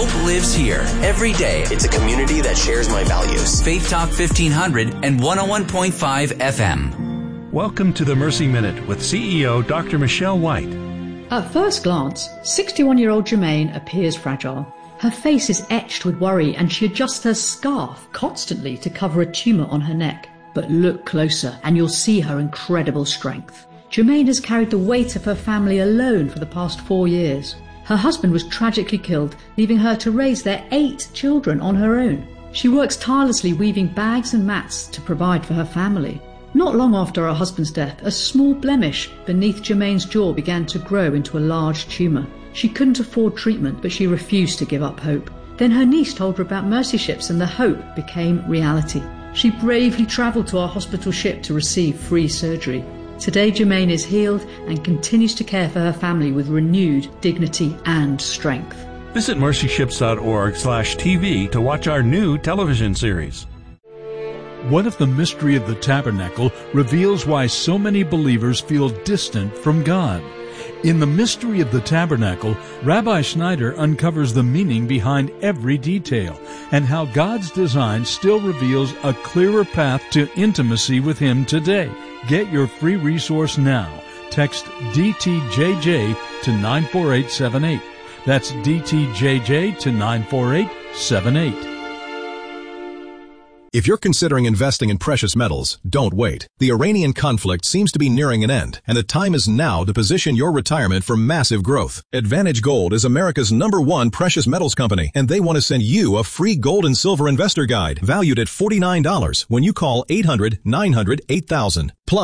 Hope lives here every day. It's a community that shares my values. Faith Talk 1500 and 101.5 FM. Welcome to the Mercy Minute with CEO Dr. Michelle White. At first glance, 61-year-old Germaine appears fragile. Her face is etched with worry and she adjusts her scarf constantly to cover a tumour on her neck. But look closer and you'll see her incredible strength. Germaine has carried the weight of her family alone for the past 4 years. Her husband was tragically killed, leaving her to raise their 8 children on her own. She works tirelessly weaving bags and mats to provide for her family. Not long after her husband's death, a small blemish beneath Germaine's jaw began to grow into a large tumour. She couldn't afford treatment, but she refused to give up hope. Then her niece told her about Mercy Ships and the hope became reality. She bravely travelled to our hospital ship to receive free surgery. Today, Germaine is healed and continues to care for her family with renewed dignity and strength. Visit mercyships.org/TV to watch our new television series. What if the mystery of the tabernacle reveals why so many believers feel distant from God? In the mystery of the tabernacle, Rabbi Schneider uncovers the meaning behind every detail and how God's design still reveals a clearer path to intimacy with Him today. Get your free resource now. Text DTJJ to 94878. That's DTJJ to 94878. If you're considering investing in precious metals, don't wait. The Iranian conflict seems to be nearing an end, and the time is now to position your retirement for massive growth. Advantage Gold is America's #1 precious metals company, and they want to send you a free gold and silver investor guide valued at $49 when you call 800-900-8000. Plus,